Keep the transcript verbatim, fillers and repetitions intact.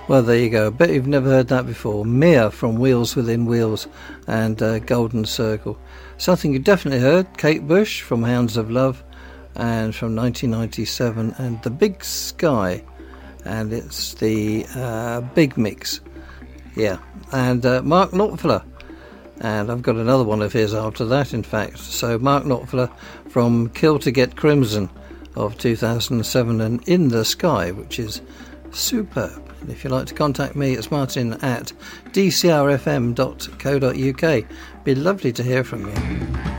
Well, there you go. I bet you've never heard that before. Mia from Wheels Within Wheels and uh, Golden Circle. Something you definitely heard, Kate Bush from Hounds of Love and from nineteen ninety-seven, and The Big Sky, and it's the uh, Big Mix. Yeah, and uh, Mark Knopfler, and I've got another one of his after that, in fact. So Mark Knopfler from Kill to Get Crimson of two thousand seven and In the Sky, which is superb. And if you'd like to contact me, it's martin at d c r f m dot co dot u k. Be lovely to hear from you.